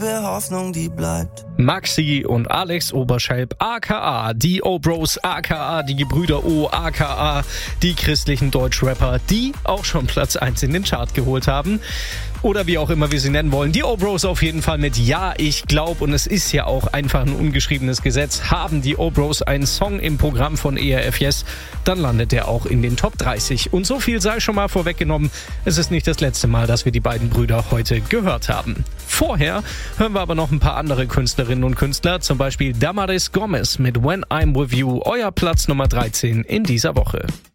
Hoffnung, die bleibt. Maxi und Alex Oberschelp, aka die O-Bros, aka die Gebrüder O, aka die christlichen Deutschrapper, die auch schon Platz 1 in den Chart geholt haben. Oder wie auch immer wir sie nennen wollen. Die O-Bros auf jeden Fall mit Ja, ich glaub, und es ist ja auch einfach ein ungeschriebenes Gesetz, haben die O-Bros einen Song im Programm von ERF Yes, dann landet er auch in den Top 30. Und so viel sei schon mal vorweggenommen, es ist nicht das letzte Mal, dass wir die beiden Brüder heute gehört haben. Vorher hören wir aber noch ein paar andere Künstlerinnen und Künstler, zum Beispiel Damaris Gomez mit When I'm With You, euer Platz Nummer 13 in dieser Woche.